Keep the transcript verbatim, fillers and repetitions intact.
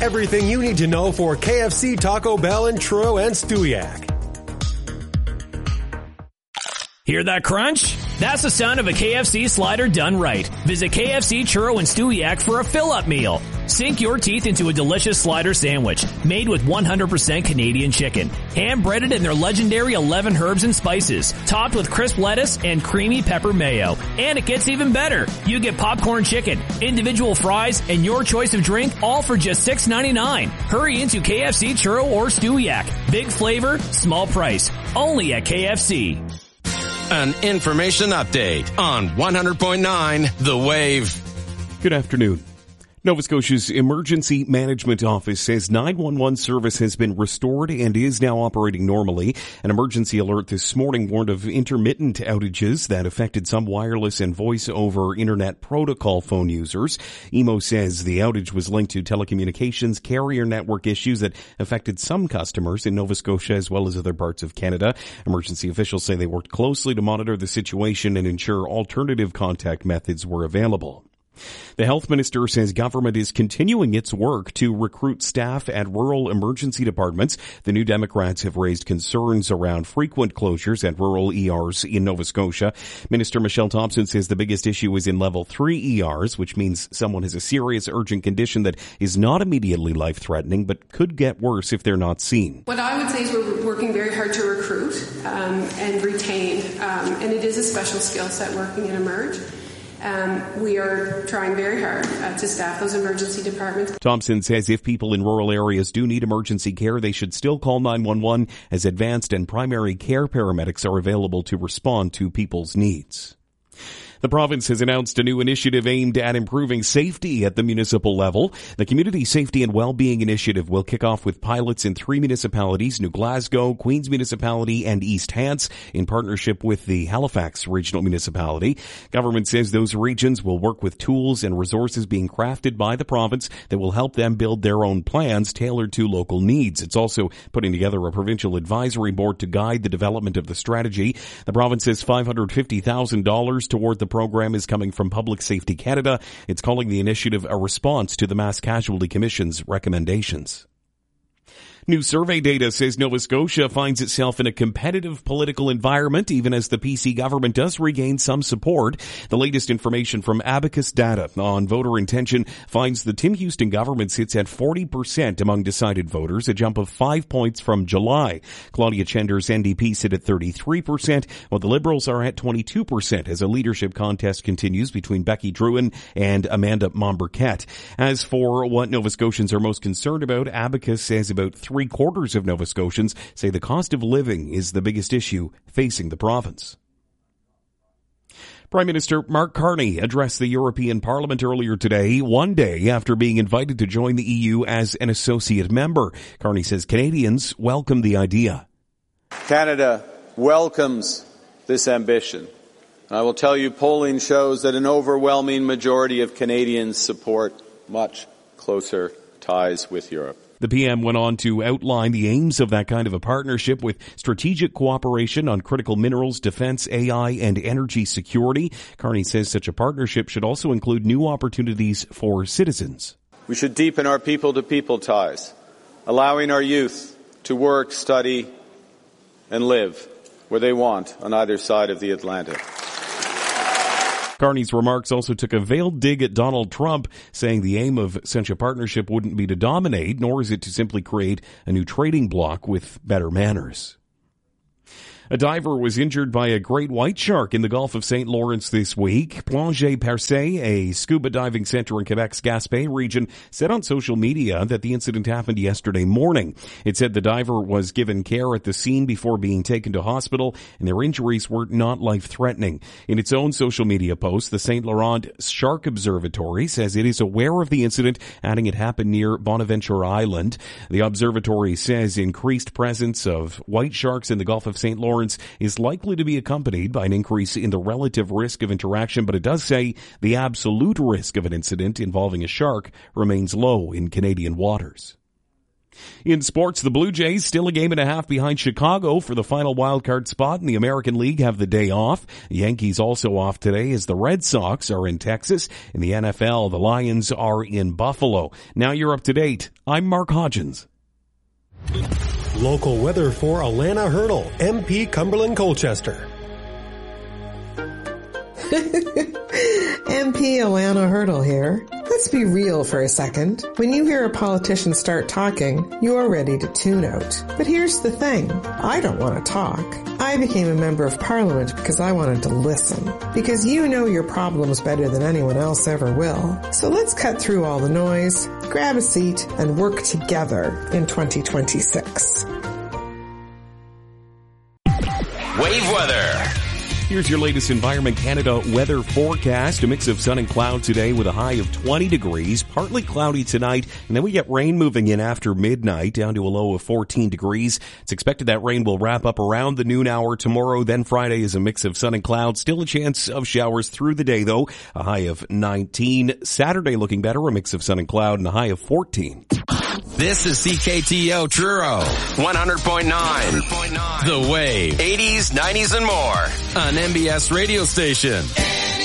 Everything you need to know for K F C, Taco Bell, and Truro and Stewiacke. Hear that crunch? That's the sound of a K F C slider done right. Visit K F C, Truro, and Stewiacke for a fill-up meal. Sink your teeth into a delicious slider sandwich made with one hundred percent Canadian chicken. Hand-breaded in their legendary eleven herbs and spices, topped with crisp lettuce and creamy pepper mayo. And it gets even better. You get popcorn chicken, individual fries, and your choice of drink, all for just six ninety-nine. Hurry into K F C, Truro, or Stewiacke. Big flavor, small price. Only at K F C. An information update on one hundred point nine The Wave. Good afternoon. Nova Scotia's Emergency Management Office says nine one one service has been restored and is now operating normally. An emergency alert this morning warned of intermittent outages that affected some wireless and voice over internet protocol phone users. E M O says the outage was linked to telecommunications carrier network issues that affected some customers in Nova Scotia as well as other parts of Canada. Emergency officials say they worked closely to monitor the situation and ensure alternative contact methods were available. The health minister says government is continuing its work to recruit staff at rural emergency departments. The New Democrats have raised concerns around frequent closures at rural E Rs in Nova Scotia. Minister Michelle Thompson says the biggest issue is in level three E Rs, which means someone has a serious urgent condition that is not immediately life-threatening but could get worse if they're not seen. What I would say is we're working very hard to recruit um, and retain, um, and it is a special skill set working in Emerge. Um, we are trying very hard uh, to staff those emergency departments. Thompson says if people in rural areas do need emergency care, they should still call nine one one as advanced and primary care paramedics are available to respond to people's needs. The province has announced a new initiative aimed at improving safety at the municipal level. The Community Safety and Wellbeing Initiative will kick off with pilots in three municipalities, New Glasgow, Queens Municipality, and East Hants, in partnership with the Halifax Regional Municipality. Government says those regions will work with tools and resources being crafted by the province that will help them build their own plans tailored to local needs. It's also putting together a provincial advisory board to guide the development of the strategy. The province says five hundred fifty thousand dollars toward the program is coming from Public Safety Canada. It's calling the initiative a response to the Mass Casualty Commission's recommendations. New survey data says Nova Scotia finds itself in a competitive political environment, even as the P C government does regain some support. The latest information from Abacus data on voter intention finds the Tim Houston government sits at forty percent among decided voters, a jump of five points from July. Claudia Chender's N D P sit at thirty-three percent, while the Liberals are at twenty-two percent as a leadership contest continues between Becky Drouin and Amanda Momberquette. As for what Nova Scotians are most concerned about, Abacus says about three Three quarters of Nova Scotians say the cost of living is the biggest issue facing the province. Prime Minister Mark Carney addressed the European Parliament earlier today, one day after being invited to join the E U as an associate member. Carney says Canadians welcome the idea. Canada welcomes this ambition. I will tell you, polling shows that an overwhelming majority of Canadians support much closer ties with Europe. The P M went on to outline the aims of that kind of a partnership with strategic cooperation on critical minerals, defense, A I, and energy security. Carney says such a partnership should also include new opportunities for citizens. We should deepen our people-to-people ties, allowing our youth to work, study, and live where they want on either side of the Atlantic. Carney's remarks also took a veiled dig at Donald Trump, saying the aim of such a partnership wouldn't be to dominate, nor is it to simply create a new trading bloc with better manners. A diver was injured by a great white shark in the Gulf of Saint Lawrence this week. Plongée Percé, a scuba diving center in Quebec's Gaspé region, said on social media that the incident happened yesterday morning. It said the diver was given care at the scene before being taken to hospital, and their injuries were not life-threatening. In its own social media post, the Saint Laurent Shark Observatory says it is aware of the incident, adding it happened near Bonaventure Island. The observatory says increased presence of white sharks in the Gulf of Saint Lawrence is likely to be accompanied by an increase in the relative risk of interaction, but it does say the absolute risk of an incident involving a shark remains low in Canadian waters. In sports, the Blue Jays still a game and a half behind Chicago for the final wildcard spot in the American League have the day off. The Yankees also off today as the Red Sox are in Texas. In the N F L, the Lions are in Buffalo. Now you're up to date. I'm Mark Hodgins. Local weather for Alana Hurdle, M P Cumberland Colchester. M P Alana Hurdle here. Let's be real for a second. When you hear a politician start talking, you're ready to tune out. But here's the thing. I don't want to talk. I became a member of Parliament because I wanted to listen. Because you know your problems better than anyone else ever will. So let's cut through all the noise, grab a seat, and work together in twenty twenty-six. Wave weather. Here's your latest Environment Canada weather forecast. A mix of sun and cloud today with a high of twenty degrees, partly cloudy tonight, and then we get rain moving in after midnight down to a low of fourteen degrees. It's expected that rain will wrap up around the noon hour tomorrow. Then Friday is a mix of sun and cloud. Still a chance of showers through the day though. A high of nineteen. Saturday looking better, a mix of sun and cloud and a high of fourteen. This is C K T O Truro, one hundred point nine. The Wave, eighties, nineties, and more on M B S radio station.